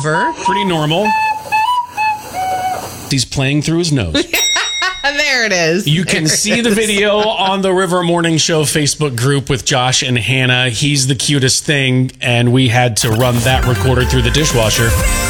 Whatever. Pretty normal. He's playing through his nose. There it is. You can see the video on the River Morning Show Facebook group with Josh and Hannah. He's the cutest thing, and we had to run that recorder through the dishwasher.